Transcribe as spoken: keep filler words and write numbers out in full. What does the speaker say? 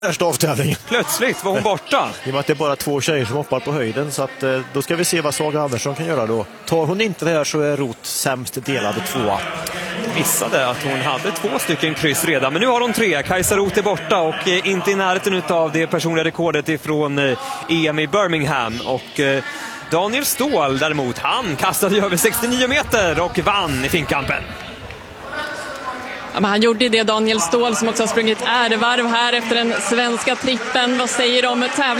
Första avtävlingen. Plötsligt var hon borta. I och med att det är bara två tjejer som hoppar på höjden, så att, då ska vi se vad Saga Andersson kan göra då. Tar hon inte det här så är Roth sämst delade tvåa. Missade att hon hade två stycken kryss redan, men nu har hon tre. Kajsa Roth är borta och inte i närheten av det personliga rekordet ifrån E M i Birmingham. Och Daniel Ståhl däremot, han kastade över sextionio meter och vann i finkampen. Ja, men han gjorde det, Daniel Ståhl, som också har sprungit ärevarv här efter den svenska trippen. Vad säger du om tävlingen?